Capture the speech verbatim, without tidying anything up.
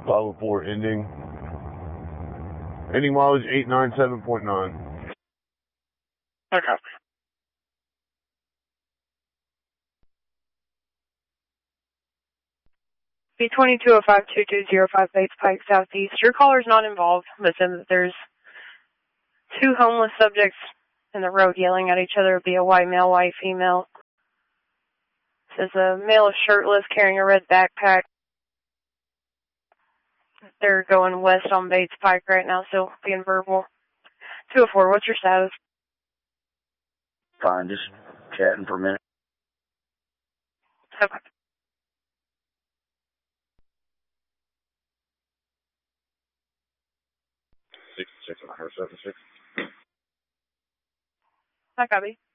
five oh four ending. Ending mileage eight nine seven point nine. Okay. B two two oh five two two zero five Bates Pike Southeast. Your caller's not involved. Listen, that there's two homeless subjects in the road yelling at each other. Be a white male, white female. Says a male is shirtless, carrying a red backpack. They're going west on Bates Pike right now, so being verbal. two oh four, what's your status? Fine, just chatting for a minute. Okay. six six nine seven six. Hi, copy.